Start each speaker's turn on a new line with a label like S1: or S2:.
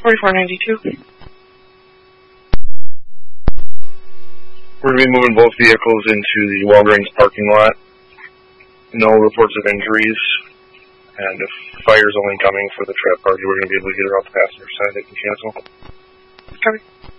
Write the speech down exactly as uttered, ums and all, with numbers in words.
S1: forty-four ninety-two.
S2: We're going to be moving both vehicles into the Walgreens parking lot. No reports of injuries. And if fire's only coming for the trap party, we're going to be able to get her off the passenger side. They can cancel.
S1: Copy.